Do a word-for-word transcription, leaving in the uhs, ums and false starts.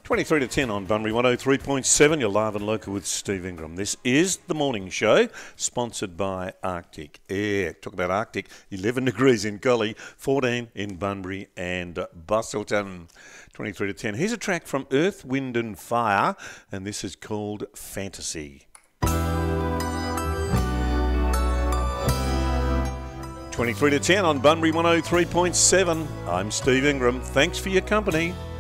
twenty-three to ten on Bunbury one oh three point seven. You're live and local with Steve Ingram. This is the morning show, sponsored by Arctic Air. Talk about Arctic, eleven degrees in Collie, fourteen in Bunbury and Busselton. twenty-three to ten. Here's a track from Earth, Wind and Fire, and this is called Fantasy. twenty-three to ten on Bunbury one oh three point seven. I'm Steve Ingram. Thanks for your company.